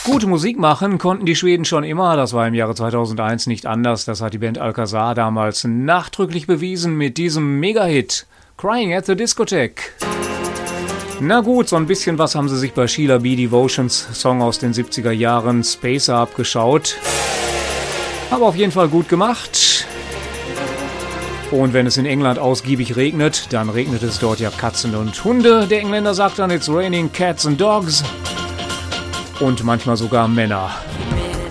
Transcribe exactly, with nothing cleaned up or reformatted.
Gute Musik machen konnten die Schweden schon immer, das war im Jahre zweitausendeins nicht anders. Das hat die Band Alcazar damals nachdrücklich bewiesen mit diesem Mega-Hit Crying at the Discotheque. Na gut, so ein bisschen was haben sie sich bei Sheila B. Devotions Song aus den siebziger Jahren Spacer abgeschaut. Aber auf jeden Fall gut gemacht. Und wenn es in England ausgiebig regnet, dann regnet es dort ja Katzen und Hunde. Der Engländer sagt dann, it's raining cats and dogs. Und manchmal sogar Männer.